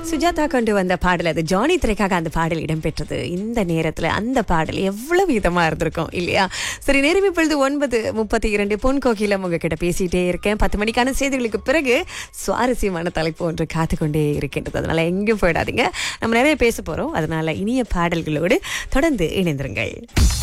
சுஜாதா கொண்டு வந்த பாடல், அது ஜானி திரைக்காக அந்த பாடல் இடம்பெற்றது. இந்த நேரத்துல அந்த பாடல் எவ்வளவு விதமா இருந்திருக்கும் இல்லையா? சரி, நேரம் இப்பொழுது 9:32. பொன் கோகிலம் உங்ககிட்ட பேசிட்டே இருக்கேன். 10 மணிக்கான செய்திகளுக்கு பிறகு சுவாரஸ்யமான தலைப்பு ஒன்று காத்துக்கொண்டே இருக்கின்றது. அதனால எங்கேயும் போயிடாதீங்க. நம்ம நிறைய பேச போறோம். அதனால இனிய பாடல்களோடு தொடர்ந்து இணைந்திருங்கள்.